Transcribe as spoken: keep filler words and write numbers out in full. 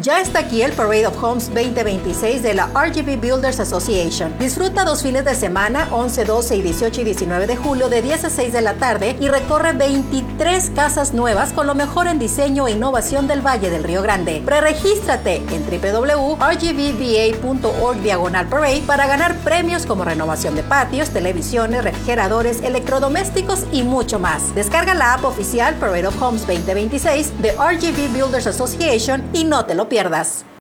Ya está aquí el Parade of Homes veinte veintiséis de la R G V Builders Association. Disfruta dos fines de semana, once, doce y dieciocho y diecinueve de julio de diez a seis de la tarde y recorre veintitrés casas nuevas con lo mejor en diseño e innovación del Valle del Río Grande. Preregístrate en w w w punto r g v v a punto org diagonal parade para ganar premios como renovación de patios, televisiones, refrigeradores, electrodomésticos y mucho más. Descarga la app oficial Parade of Homes veinte veintiséis de R G V Builders Association y no te lo pierdas.